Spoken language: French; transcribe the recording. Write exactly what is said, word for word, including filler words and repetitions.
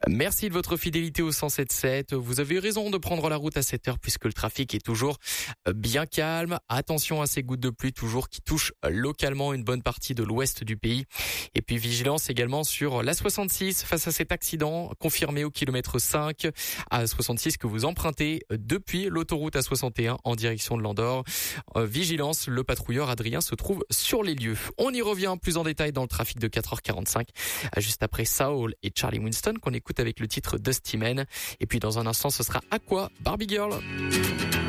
Merci de votre fidélité au cent sept sept. Vous avez eu raison de prendre la route à sept heures puisque le trafic est toujours bien calme. Attention à ces gouttes de pluie toujours qui touchent localement une bonne partie de l'ouest du pays. Et puis vigilance également sur l'A soixante-six face à cet accident confirmé au kilomètre cinq. A soixante-six que vous empruntez depuis l'autoroute A soixante et un en direction de l'Andorre. Vigilance, le patrouilleur Adrien se trouve sur les lieux. On y revient plus en détail dans le trafic de quatre heures quarante-cinq. Juste après Saul et Charlie Winston qu'on écoute avec le titre Dusty Man. Et puis dans un instant, ce sera Aqua, Barbie Girl.